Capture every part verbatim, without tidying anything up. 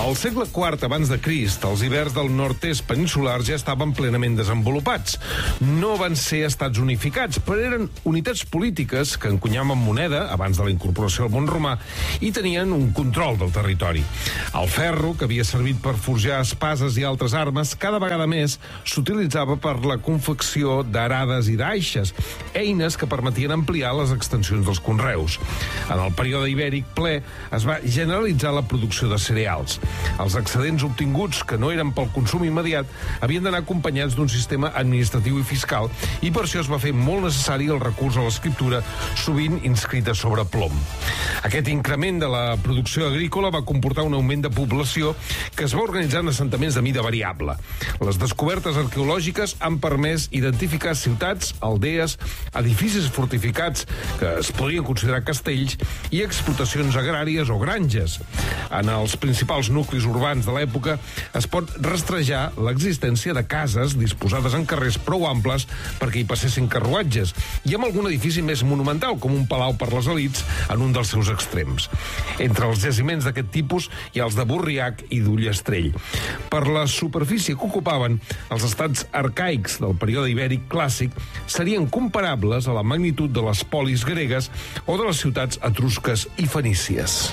Al segle quart abans de Crist, els hiverns del nord-est peninsular ja estaven plenament desenvolupats. No van ser estats unificats, però eren unitats polítiques que encunyaven moneda abans de la incorporació al món romà i tenien un control del territori. El ferro, que havia servit per forjar espases i altres armes, cada vegada més s'utilitzava per la confecció d'arades i d'aixes, eines que permetien ampliar les extensions dels conreus. En el període ibèric ple es va generalitzar la producció de cereals. Els excedents obtinguts, que no eren pel consum immediat, havien d'anar acompanyats d'un sistema administratiu i fiscal, i per això es va fer molt necessari el recurs a l'escriptura, sovint inscrita sobre plom. Aquest increment de la producció agrícola va comportar un augment de població que es va organitzar en assentaments de mida variable. Les descobertes arqueològiques han permès identificar ciutats, aldees, edificis fortificats, que es podrien considerar castells, i explotacions agràries o granges. En els principals nuclis urbans de l'època es pot rastrejar l'existència de cases disposades en carrers prou amples perquè hi passessin carruatges, i amb algun edifici més monumental, com un palau per les elits, en un dels seus extrems. Entre els jaciments d'aquest tipus hi ha els de Burriac i d'Ullastrell. Per la superfície que ocupaven, els estats arcaics del període ibèric clàssic serien comparables a la magnitud de les polis gregues o de les ciutats etrusques i fenícies.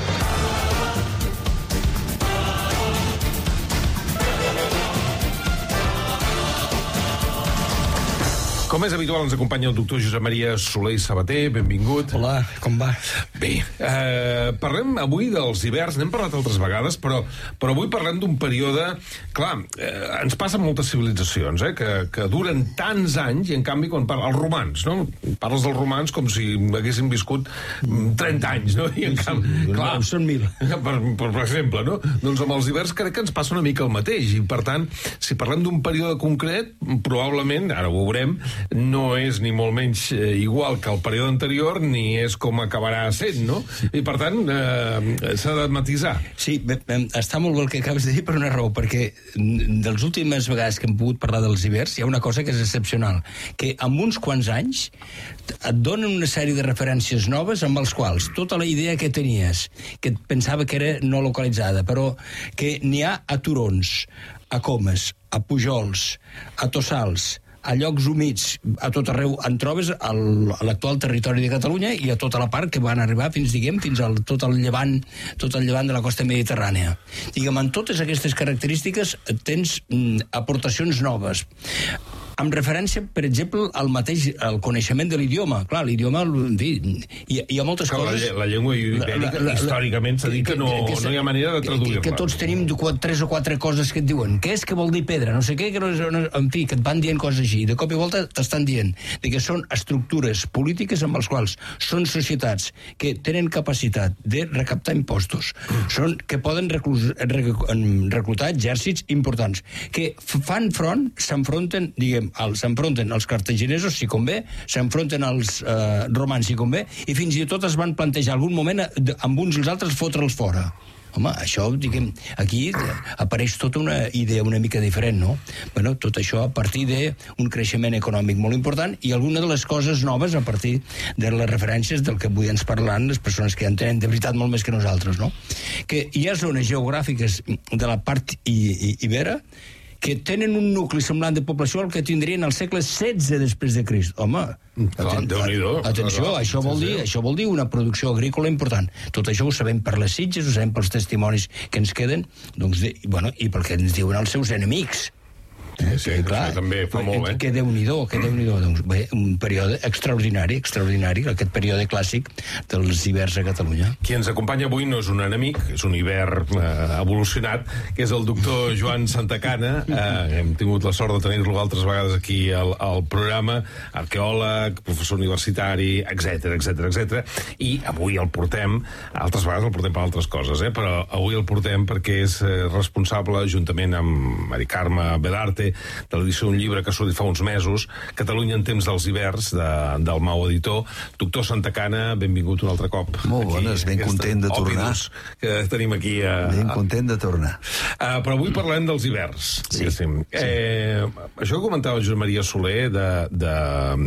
Com és habitual, ens acompanya el doctor Josep Maria Soler i Sabater. Benvingut. Hola, com va? Bé, eh, parlem avui dels hiverns. N'hem parlat altres vegades, però, però avui parlem d'un període... Clar, eh, ens passen moltes civilitzacions, eh, que, que duren tants anys, i en canvi, quan parla... Els romans, no? Parles dels romans com si haguessin viscut trenta anys, no? I en canvi... Sí, clar, no, són mil. Per, per, per exemple, no? Doncs amb els hiverns crec que ens passa una mica el mateix, i per tant, si parlem d'un període concret, probablement, ara ho veurem, no és ni molt menys eh, igual que el període anterior, ni és com acabarà sent, no? I, per tant, eh, s'ha de matisar. Sí, bé, està molt bé el que acabes de dir per una raó, perquè de les últimes vegades que hem pogut parlar dels hiverns hi ha una cosa que és excepcional, que en uns quants anys et donen una sèrie de referències noves amb els quals tota la idea que tenies, que pensava que era no localitzada, però que n'hi ha a turons, a comes, a pujols, a tossals, a llocs humits, a tot arreu en trobes a l'actual territori de Catalunya i a tota la part que van arribar fins, diguem, fins al tot el llevant, tot el llevant de la costa mediterrània. Diguem, en totes aquestes característiques tens mm, aportacions noves. Amb referència, per exemple, al mateix al coneixement de l'idioma. Clar, l'idioma, en fi, hi, hi ha moltes Clar, coses... La, la llengua ibèrica, la, la, històricament, s'ha dit que no, que, que, no hi ha manera de traduir-la. Que, que tots tenim tres o quatre coses que et diuen. Què és que vol dir pedra? No sé què, que no, no, en fi, que et van dient coses així. De cop i volta t'estan dient que són estructures polítiques amb les quals són societats que tenen capacitat de recaptar impostos, són que poden reclus, reclutar exèrcits importants, que fan front, s'enfronten, diguem, s'enfronten els cartaginesos, si convé, s'enfronten els eh, romans, si convé, i fins i tot es van plantejar algun moment amb uns i els altres fotre'ls fora. Home, això, diguem, aquí apareix tota una idea una mica diferent, no? Bueno, tot això a partir d'un creixement econòmic molt important i alguna de les coses noves a partir de les referències del que avui ens parlant les persones que en tenen de veritat molt més que nosaltres, no? Que hi ha zones geogràfiques de la part ibera que tenen un nucli semblant de població al que tindrien al segle setze després de Crist. Home, aten Déu-n'hi-do. Atenció, això vol dir, això vol dir una producció agrícola important. Tot això ho sabem per les sitges, ho sabem pels testimonis que ens queden, doncs, de, bueno, i pel que ens diuen els seus enemics. Sí, sí, que, clar, també fa molt, eh? Que Déu-n'hi-do, que Déu-n'hi-do. Doncs, bé, un període extraordinari, extraordinari, aquest període clàssic dels hiverns a Catalunya. Qui ens acompanya avui no és un enemic, és un hivern eh, evolucionat, que és el doctor Joan Santacana. Eh, hem tingut la sort de tenir-lo altres vegades aquí al, al programa, arqueòleg, professor universitari, etcètera, etcètera, etcètera. I avui el portem, altres vegades el portem per altres coses, eh? Però avui el portem perquè és eh, responsable, juntament amb Mari Carme Bedarte, de l'edició d'un llibre que ha sortit fa uns mesos, Catalunya en temps dels hiverns, de, del Mau Editor. Doctor Santacana, benvingut un altre cop. Molt bones, ben content de tornar. Que tenim aquí a... Ben content de tornar. Uh, però avui parlem dels hiverns. Sí, sí. Eh, això que comentava Josep Maria Soler de, de,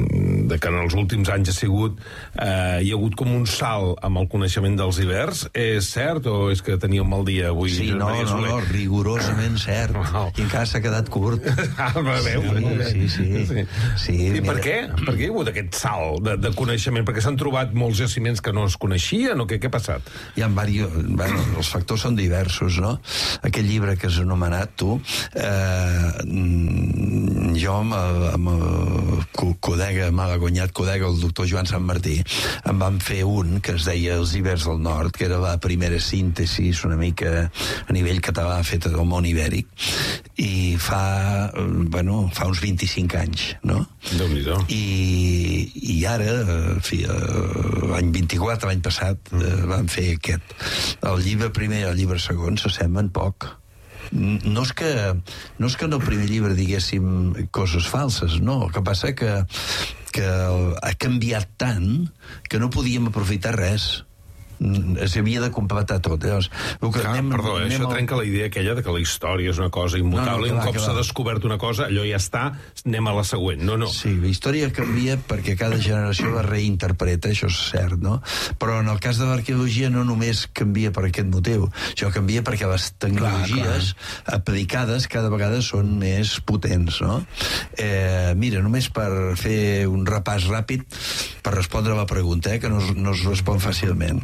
de que en els últims anys ha sigut eh, hi ha hagut com un salt amb el coneixement dels ibers. És cert o és que tenia un mal dia avui? Sí, no, no, no, rigorosament cert. Wow. I encara s'ha quedat curt. Ah, va bé, sí, sí, sí, sí. sí I mira. per què? Per què hi ha hagut aquest salt de, de coneixement? Perquè s'han trobat molts jaciments que no es coneixien o què, què ha passat? Hi ha diversos, bueno, els factors són diversos, no? Aquest llibre que has anomenat tu, eh, jo amb, amb el codega, malaguanyat codega, el doctor Joan Sant Martí, em van fer un que es deia Els ibers del nord, que era la primera síntesi una mica a nivell català feta del món ibèric, i fa, bueno, fa uns vint-i-cinc anys, no? Déu-n'hi-do. I, i ara, en fi, l'any vint-i-quatre, l'any passat, eh, van fer aquest. El llibre primer i el llibre segon s'assemblen poc. No és que no és que en el primer llibre diguéssim coses falses, no. El que passa que, que ha canviat tant que no podíem aprofitar res. S'havia de completar tot. Llavors, que Clar, anem, perdó, eh? Això al... trenca la idea aquella de que la història és una cosa immutable, no, no, i un cop s'ha descobert una cosa, allò ja està, anem a la següent. No, no. Sí, la història canvia perquè cada generació la reinterpreta, això és cert, no? Però en el cas de l'arqueologia no només canvia per aquest motiu, això canvia perquè les tecnologies clar, clar. aplicades cada vegada són més potents, no? Eh, mira, només per fer un repàs ràpid, per respondre a la pregunta, eh, que no, no es respon fàcilment.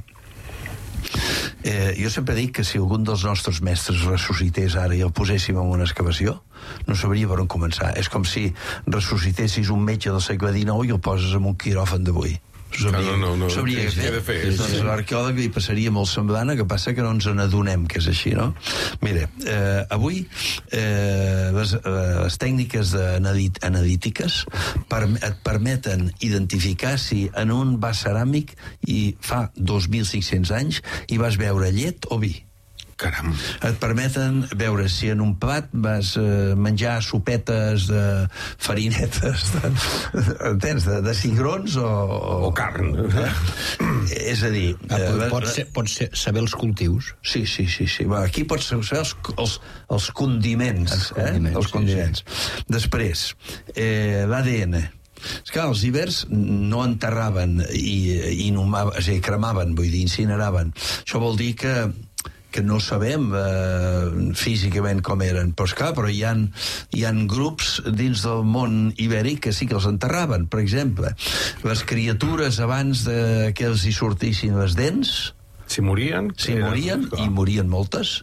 Eh, jo sempre dic que si algun dels nostres mestres ressuscités ara i el poséssim en una excavació, no sabria per on començar. És com si ressuscitessis un metge del segle dinou i el poses en un quiròfan d'avui. Sabria, no, no, no, sabria què què de fer. Doncs l'arqueòleg li passaria molt semblant, que passa que no ens n'adonem que és així, no? Mira, eh, avui eh, les, les tècniques analítiques per, et permeten identificar si en un vas ceràmic i fa dos mil cinc-cents anys hi vas veure llet o vi. Caram. Et permeten veure si en un plat vas eh, menjar sopetes de farinetes, de, entens, de, de cigrons o... O, o carn. Eh? És a dir... Ah, eh, pots, ser, pots ser, saber els cultius. Sí, sí, sí. sí. Va, aquí pots saber els, els, els condiments. Els condiments. Eh? Els condiments. Sí, sí. Després, eh, l'A D N. És clar, els ibers no enterraven i, i inhumaven, és a dir, cremaven, vull dir, incineraven. Això vol dir que que no sabem eh, físicament com eren, però esclar, però hi ha, hi ha grups dins del món ibèric que sí que els enterraven. Per exemple, les criatures abans de que els hi sortissin les dents, si morien, si morien, i morien moltes,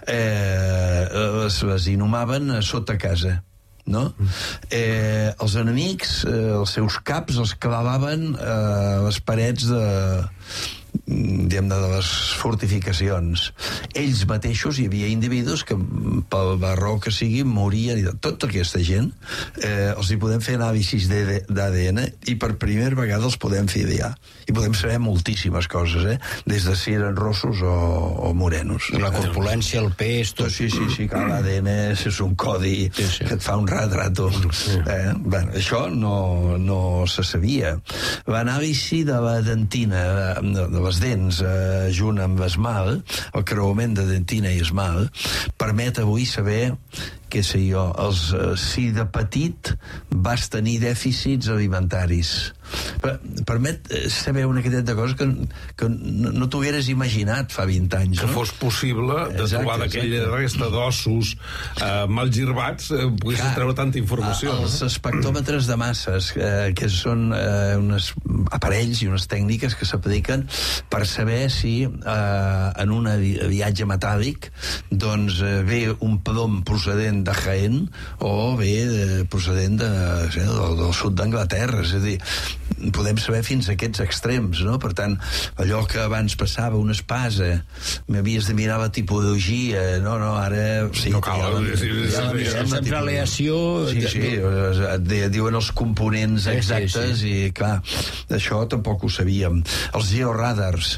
eh, les, les inhumaven sota casa. No? Eh, els enemics, eh, els seus caps els clavaven a eh, les parets de diguem-ne, de les fortificacions. Ells mateixos, hi havia individus que pel raó que sigui morien, i tota aquesta gent eh, els hi podem fer anàlisis d'A D N i per primera vegada els podem fidear i podem saber moltíssimes coses, eh? Des de si eren rossos o, o morenos. La corpulència, el pes, tot. Sí, sí, sí, clar, l'A D N és un codi sí, sí. que et fa un retrato. Sí. Eh? Bueno, això no, no se sabia. L'anàlisi de la dentina, de, de les dents, eh, junt amb l'esmal, el creuament de dentina i esmal, permet avui saber, què sé jo, els, eh, si de petit vas tenir dèficits alimentaris. Permet saber una quantitat de coses que, que no, no t'ho hagueres imaginat fa vint anys. Que no? fos possible de exacte, trobar d'aquella resta d'ossos eh, mal girbats, eh, poguessin treure tanta informació. Els no? espectròmetres de masses, eh, que són eh, uns aparells i unes tècniques que s'apliquen per saber si eh, en un viatge metàl·lic doncs eh, ve un plom procedent de Jaén o ve de, procedent de, eh, del, del sud d'Anglaterra. És a dir, podem saber fins a aquests extrems, no? Per tant, allò que abans passava una espasa, m'havies de mirar la tipologia, no, no, ara... Sí, no cal, la aleació... Sí, sí, et diuen els components exactes i, clar, això tampoc ho sabíem. Els georradars,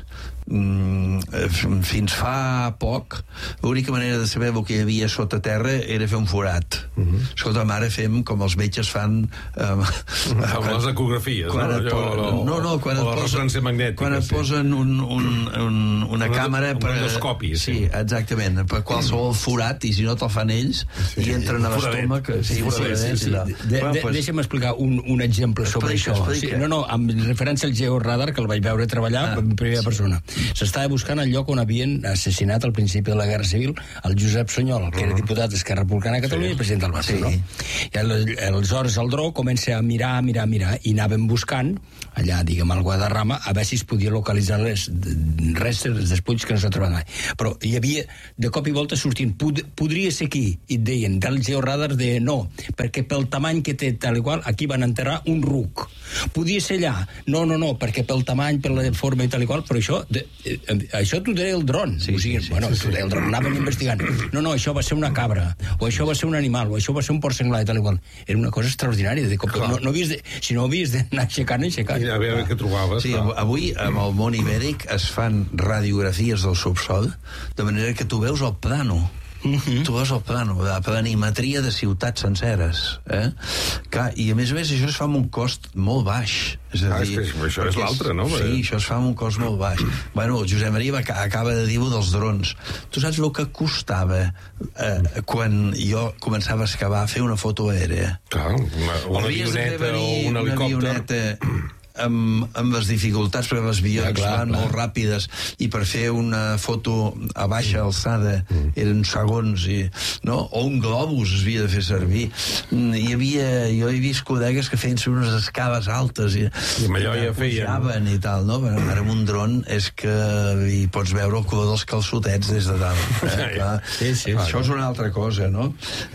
mm, fins fa poc, l'única manera de saber el que hi havia sota terra era fer un forat. Uh-huh. Escolta'm, ara fem com els metges fan... Eh, amb les ecografies, quan no? Et po- Allò, no, no, quan o et la posen, ressonància magnètica, quan et sí. posen un, un, un, una Un- càmera... un endoscopi, sí. Sí, exactament, per qualsevol forat, i si no te'l fan ells, sí. i entren a Foradet. l'estómac... Sí, Sí, foradet, sí, sí. i tal. De, Bueno, de, pues, deixa'm explicar un, un exemple sobre Explica, això. explica. Sí, no, no, amb referència al georadar, que el vaig veure treballar Ah, en primera persona. S'estava buscant el lloc on havien assassinat al principi de la Guerra Civil el Josep Sunyol, que era diputat d'Esquerra Republicana de Catalunya sí. i president del Barça, Sí. no? I al- aleshores el dro comença a mirar, a mirar, a mirar, i anàvem buscant, allà, diguem, al Guadarrama, a veure si es podia localitzar les restes, els despulls que no s'ha trobat mai. Però hi havia, de cop i volta sortint, pod podria ser aquí, i et deien, del georadar de no, perquè pel tamany que té tal igual, aquí van enterrar un ruc. Podia ser allà, no, no, no, perquè pel tamany, per la forma i tal i qual, però això, de, eh, això t'ho deia el dron. Sí, o sigui, sí, sí, bueno, sí, sí. El dron anàvem investigant. No, no, això va ser una cabra, o això va ser un animal, o això va ser un porc senglar i tal i qual. Era una cosa extraordinària. De cop, no, no havies de, si no havies d'anar aixecant, aixecant. I a veure què trobaves. Sí, clar. avui, amb el món ibèric, es fan radiografies del subsol, de manera que tu veus el plano. Uh-huh. Tu veus el plano, la planimetria de ciutats senceres. Eh? Clar, i a més a més això es fa amb un cost molt baix. És a Ah, dir, és que això és l'altre, no? Sí, això es fa amb un cost molt baix. Bueno, el Josep Maria va, acaba de dir-ho dels drons. Tu saps el que costava eh, quan jo començava a excavar, fer una foto aèrea? Clar, una, una Havies de fer avioneta o venir un una helicòpter. avioneta amb, amb les dificultats, perquè les avions Ja, clar, van clar. molt ràpides, i per fer una foto a baixa alçada eren segons, i, no? O un globus es havia de fer servir. Mm, Hi havia, jo he vist codegues que feien unes escales altes i, I amb allò ja feien. pujaven i tal, no? Però ara amb un dron és que hi pots veure el color dels calçotets des de dalt. Eh? Clar. Sí, sí, Això és una altra cosa, no?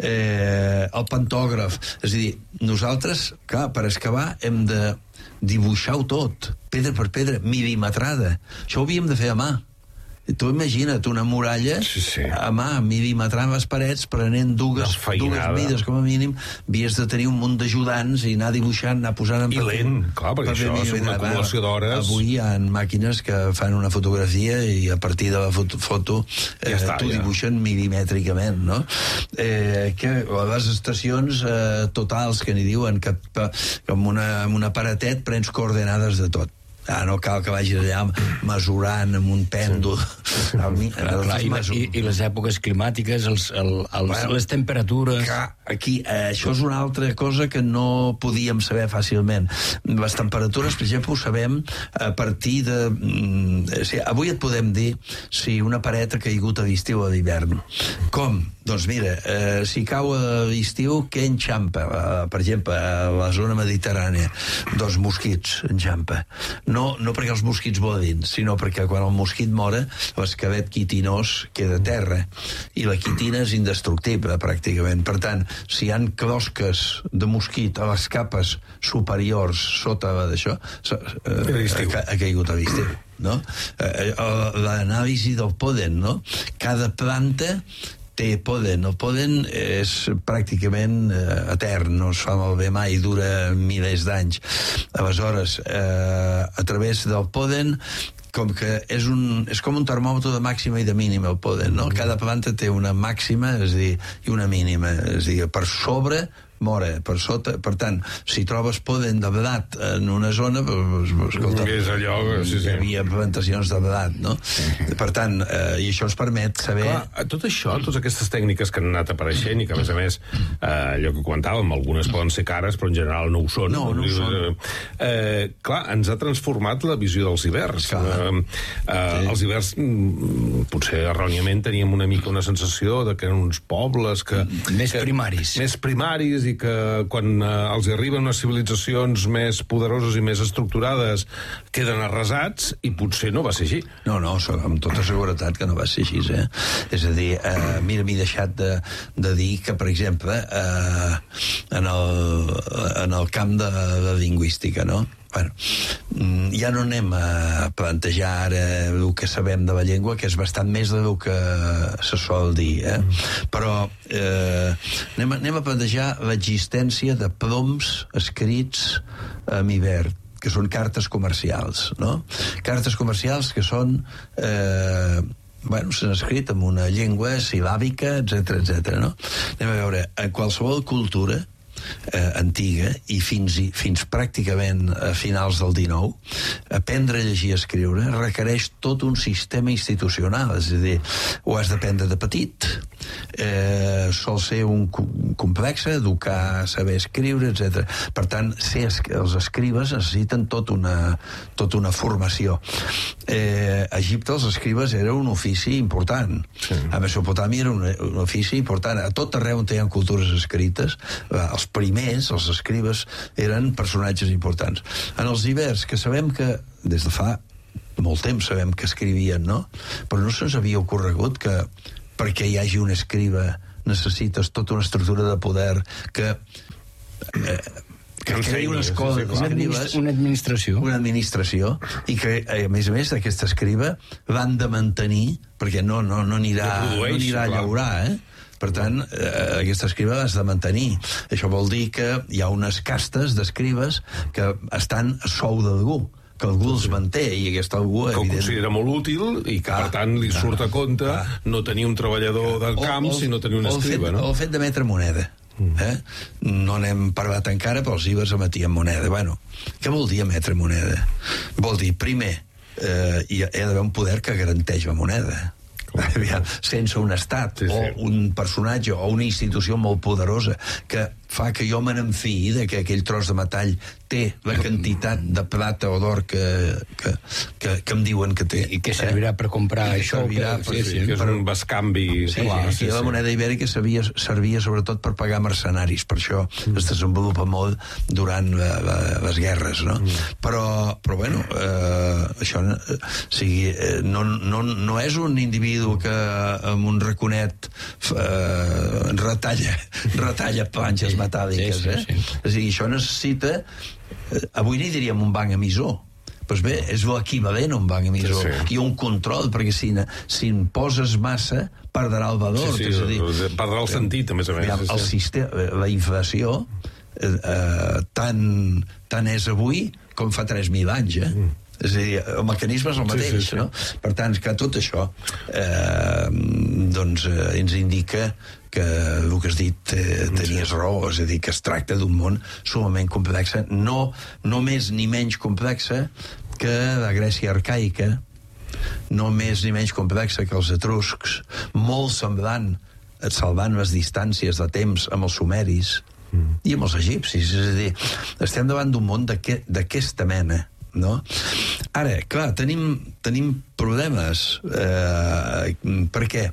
Eh, el pantògraf. És a dir, nosaltres, clar, per excavar hem de dibuixar-ho tot, pedra per pedra, mil·limetrada. Això ho havíem de fer a mà. Tu imagina't una muralla Sí, sí. a mà, mil·limetrant les parets, prenent dues, Una feinada. dues mides com a mínim, havies de tenir un munt d'ajudants i anar dibuixant, anar posant en I lent, clar, perquè això és una acumulació d'hores. Avui hi ha màquines que fan una fotografia i a partir de la foto, foto eh, Ja està, t'ho ja. dibuixen milimètricament, no? Eh, que les estacions eh, totals que n'hi diuen que, que amb, una, amb un aparatet prens coordenades de tot. Ah, no cal que vagis allà mesurant amb un pèndol. Sí. Clar, clar, i, i, I les èpoques climàtiques, els, el, els, Bueno, les temperatures... Clar, aquí, eh, això és una altra cosa que no podíem saber fàcilment. Les temperatures, per exemple, ho sabem a partir de... Mm, o sigui, avui et podem dir si una paret ha caigut a l'estiu o a l'hivern. Com? Doncs mira, eh, si cau a l'estiu, què enxampa? Eh, per exemple, a la zona mediterrània, doncs mosquits enxampa. No, no perquè els mosquits vodin, sinó perquè quan el mosquit mora, l'esquelet quitinós queda a terra, i la quitina és indestructible, pràcticament. Per tant, si hi ha closques de mosquit a les capes superiors sota d'això, eh, ha, ha caigut a l'estiu. No? Eh, eh, l'anàlisi del polen, no? Cada planta té polen. El polen és pràcticament eh, etern, no es fa malbé mai, dura milers d'anys. Aleshores, eh, a través del polen, com que és, un, és com un termòmetre de màxima i de mínima, el polen, no? Cada planta té una màxima, és a dir, i una mínima, és a dir, per sobre mora, per sota. Per tant, si trobes polen de blat en una zona, pues, escolta, És allò, sí, sí. hi havia plantacions de blat, no? Per tant, eh, i això ens permet saber... Clar, tot això, totes aquestes tècniques que han anat apareixent i que, a més a més, eh, allò que comentàvem, algunes poden ser cares, però en general no ho són. No, no ho són. Eh, clar, ens ha transformat la visió dels hiverns. Eh, eh, sí. Els hiverns, mm, potser erròniament, teníem una mica una sensació de que eren uns pobles que... Més que, primaris. Més primaris, i que quan eh, els arriben unes civilitzacions més poderoses i més estructurades queden arrasats, i potser no va ser així. No, no, amb tota seguretat que no va ser així, eh? És a dir, eh, mira, m'he deixat de, de dir que, per exemple, eh, en, el, en el camp de la lingüística, no? Bueno, ja no anem a plantejar ara el que sabem de la llengua, que és bastant més del que se sol dir, eh? Però eh, anem, a, anem a plantejar l'existència de ploms escrits en hivern, que són cartes comercials, no? Cartes comercials que són... Eh, bueno, s'han escrit amb una llengua silàbica, etcètera, etcètera, no? Anem a veure, en qualsevol cultura eh, antiga i fins, i fins pràcticament a finals del dinou, aprendre a llegir i escriure requereix tot un sistema institucional, és a dir, ho has d'aprendre de petit, eh, sol ser un complex, educar, saber escriure, etcètera. Per tant, ser, els escribes necessiten tot una, tota una formació. Eh, a Egipte els escribes era un ofici important. Sí. A Mesopotàmia era un, un ofici important. A tot arreu on hi ha cultures escrites, eh, els primers, els escribes, eren personatges importants. En els ibers, que sabem que des de fa molt temps sabem que escrivien, no? Però no se'ns havia ocorregut que perquè hi hagi un escriba necessites tota una estructura de poder que eh, que creï una escola d'escribes, una administració una administració i que a més a més aquesta escriba l'han de mantenir perquè no, no, no anirà, no anirà a llaurar, eh? Per tant, eh, aquesta escriba has de mantenir. Això vol dir que hi ha unes castes d'escribes que estan a sou d'algú, que algú els manté, i aquest algú... Que ho considera molt útil i que, ah, per tant, li surt a compte ah, no tenir un treballador del camp, o, sinó tenir un escriba, fet, no? O el fet d'emetre moneda. Eh? No n'hem parlat encara, però els ibers emetien moneda. Bueno, què vol dir emetre moneda? Vol dir, primer, eh, hi ha d'haver un poder que garanteix la moneda. Sense un estat sí, sí. o un personatge o una institució molt poderosa que fa que jo me n'enfiï de que aquell tros de metall té la quantitat de plata o d'or que, que, que, que em diuen que té. I que servirà eh? per comprar I això. Servirà que, per, sí, sí, que és un bescanvi. Sí, clar, sí, sí, sí. La moneda ibèrica servia, servia sobretot per pagar mercenaris, per això mm. es desenvolupa molt durant la, la, les guerres, no? Mm. Però, però bueno, eh, això eh, sigui, eh, no, no, no és un individu que amb un raconet eh, retalla, retalla planxes metàl·liques, sí, sí, sí. eh? És a dir, això necessita... Eh, avui n'hi diríem un banc emissor. Doncs bé, és l'equivalent a un banc emissor. Sí, sí. I un control, perquè si, si en poses massa, perdrà el valor. Sí, sí, és a dir, perdrà el sentit, a més a més. El, el sistema, la inflació eh, eh, tant, tant és avui com fa tres mil anys, eh? Mm. És a dir, el mecanisme és el mateix, sí, sí, sí. no? Per tant, que tot això eh, doncs eh, ens indica que el que has dit eh, tenies raó, és a dir, que es tracta d'un món sumament complex, no, no més ni menys complexa que la Grècia arcaica, no més ni menys complexa que els etruscs, molt semblant, salvant les distàncies de temps amb els sumeris mm. i amb els egipcis, és a dir, estem davant d'un món d'aquesta mena, no? Ara, clar, tenim, tenim problemes. Eh, per què?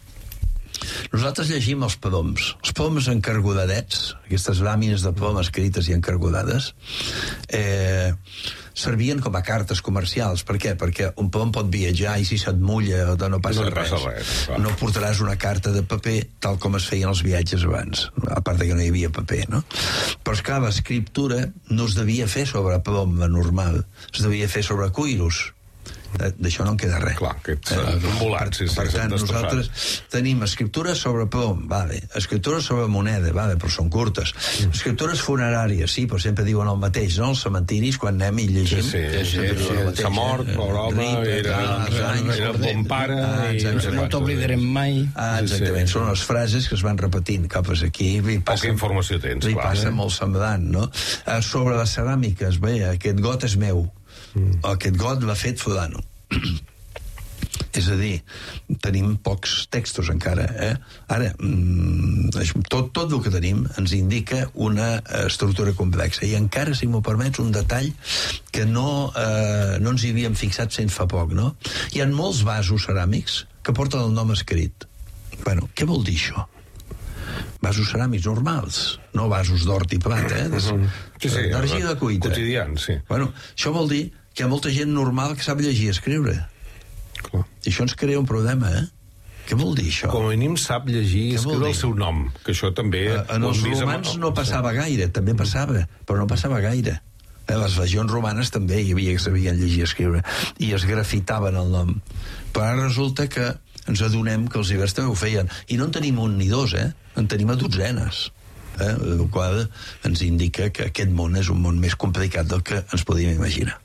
Nosaltres llegim els padoms. Els padoms encargodadets, aquestes làmines de plom escrites i encargodades, eh, servien com a cartes comercials. Per què? Perquè un plom pot viatjar i si se't mulla no passa, no res. passa res. No portaràs una carta de paper tal com es feien els viatges abans, a part de que no hi havia paper, no? Però, esclar, l'escriptura no es devia fer sobre plom normal, es devia fer sobre cuirus. D'això no en queda res. Clar, aquests eh, volats, per, sí, per tant, nosaltres tenim escriptures sobre plom, vale, escriptures sobre moneda, vale, però són curtes. Mm. Escriptures funeràries, sí, però sempre diuen el mateix, no? Els cementiris, quan anem i llegim... Sí, sí, sí, sí, sí. S'ha mort, pobre home, era, era bon pare... No t'oblidarem mai. Ah, exactament, són les frases que es van repetint cap aquí. Poca informació tens, clar. Li passa molt semblant, no? Sobre les ceràmiques, bé, aquest got és meu. Mm. Aquest got l'ha fet fulano. És a dir, tenim pocs textos encara, eh? Ara, tot, tot el que tenim ens indica una estructura complexa, i encara, si m'ho permets, un detall que no, eh, no ens hi havíem fixat fins fa poc, no? Hi ha molts vasos ceràmics que porten el nom escrit. Bueno, què vol dir això? Vasos ceràmics normals, no vasos d'or i plata, eh? Sí, sí, d'argila cuita. Quotidians, sí. Bueno, això vol dir que hi ha molta gent normal que sap llegir i escriure. Clar. I això ens crea un problema, eh? Què vol dir això? Com a mínim sap llegir i escriure el seu nom, que això també... Uh, en els romans no passava gaire, també passava, però no passava gaire. Eh, les legions romanes també hi havia que sabien llegir i escriure, i es grafitaven el nom. Però ara resulta que ens adonem que els ibers també ho feien. I no en tenim un ni dos, eh? En tenim a dotzenes. Eh? El qual ens indica que aquest món és un món més complicat del que ens podíem imaginar.